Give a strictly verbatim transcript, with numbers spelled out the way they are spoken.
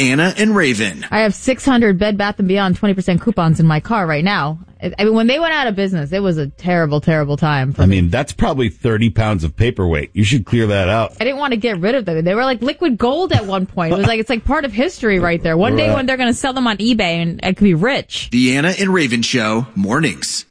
Anna and Raven. I have six hundred Bed Bath and Beyond twenty percent coupons in my car right now. I mean, when they went out of business, it was a terrible, terrible time for I me. mean, that's probably thirty pounds of paperweight. You should clear that out. I didn't want to get rid of them. They were like liquid gold at one point. It was like, it's like part of history right there. One Right. day when they're going to sell them on eBay and I could be rich. The Anna and Raven Show, mornings.